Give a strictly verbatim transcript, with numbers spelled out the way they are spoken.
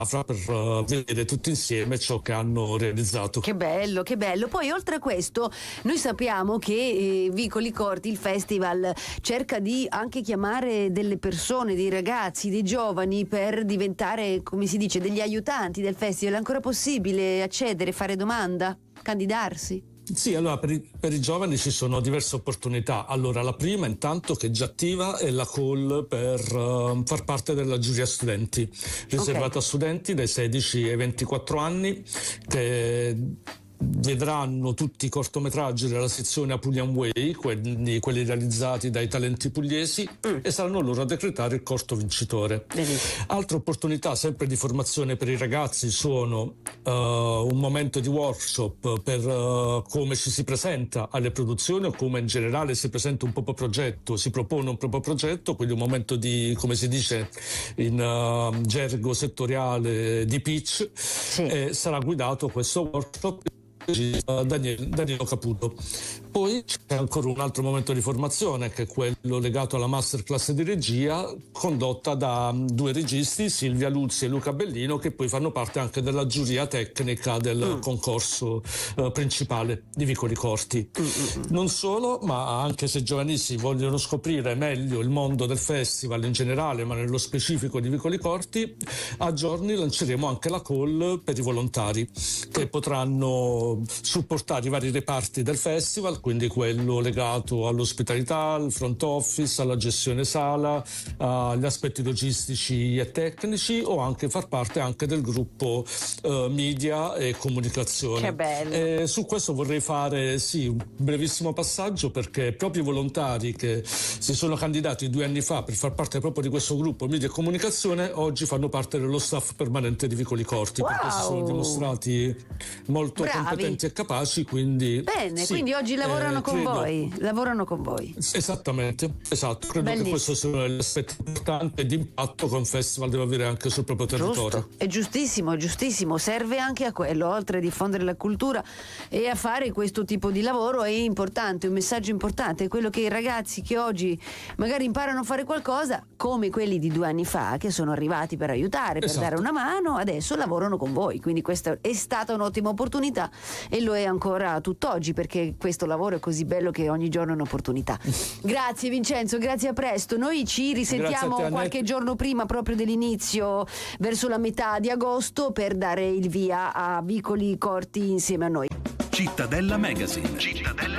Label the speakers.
Speaker 1: Afra per uh, vedere tutti insieme ciò che hanno realizzato.
Speaker 2: Che bello, che bello. Poi oltre a questo noi sappiamo che eh, Vicoli Corti, il festival, cerca di anche chiamare delle persone, dei ragazzi, dei giovani per diventare, come si dice, degli aiutanti del festival. È ancora possibile accedere, fare domanda, candidarsi?
Speaker 1: Sì, allora per i, per i giovani ci sono diverse opportunità. Allora, la prima intanto che è già attiva è la call per uh, far parte della giuria studenti, riservata okay. a studenti dai sedici ai ventiquattro anni, che vedranno tutti i cortometraggi della sezione Apulian Way, quelli, quelli realizzati dai talenti pugliesi, mm. e saranno loro a decretare il corto vincitore.
Speaker 2: Benissimo.
Speaker 1: Altre opportunità sempre di formazione per i ragazzi sono uh, un momento di workshop per uh, come ci si presenta alle produzioni o come in generale si presenta un proprio progetto, si propone un proprio progetto, quindi un momento di, come si dice in uh, gergo settoriale, di pitch. Sì. E sarà guidato questo workshop Daniel, Danilo Caputo. Poi c'è ancora un altro momento di formazione, che è quello legato alla masterclass di regia condotta da due registi, Silvia Luzzi e Luca Bellino, che poi fanno parte anche della giuria tecnica del mm. concorso uh, principale di Vicoli Corti. Mm-mm. Non solo, ma anche se i giovanissimi vogliono scoprire meglio il mondo del festival in generale, ma nello specifico di Vicoli Corti, a giorni lanceremo anche la call per i volontari, che potranno supportare i vari reparti del festival, quindi quello legato all'ospitalità, al front office, alla gestione sala, agli aspetti logistici e tecnici, o anche far parte anche del gruppo uh, media e comunicazione.
Speaker 2: Che bello.
Speaker 1: E su questo vorrei fare sì un brevissimo passaggio, perché proprio i volontari che si sono candidati due anni fa per far parte proprio di questo gruppo media e comunicazione oggi fanno parte dello staff permanente di Vicoli Corti,
Speaker 2: wow.
Speaker 1: perché si sono dimostrati molto
Speaker 2: Bravi.
Speaker 1: competenti e capaci, quindi
Speaker 2: bene,
Speaker 1: sì,
Speaker 2: quindi oggi lavorano
Speaker 1: eh,
Speaker 2: con
Speaker 1: credo,
Speaker 2: voi lavorano con voi
Speaker 1: esattamente, esatto, credo
Speaker 2: Bellissimo.
Speaker 1: che questo sia l'aspetto importante di impatto che un festival deve avere anche sul proprio territorio.
Speaker 2: Giusto, è giustissimo, è giustissimo, serve anche a quello, oltre a diffondere la cultura e a fare questo tipo di lavoro. È importante, un messaggio importante è quello che i ragazzi che oggi magari imparano a fare qualcosa, come quelli di due anni fa che sono arrivati per aiutare, per
Speaker 1: esatto.
Speaker 2: dare una mano, adesso lavorano con voi, quindi questa è stata un'ottima opportunità e lo è ancora tutt'oggi, perché questo lavoro è così bello che ogni giorno è un'opportunità. Grazie Vincenzo, grazie, a presto. Noi ci risentiamo
Speaker 1: te,
Speaker 2: qualche giorno prima proprio dell'inizio, verso la metà di agosto, per dare il via a Vicoli Corti insieme a noi.
Speaker 3: Cittadella Magazine. Cittadella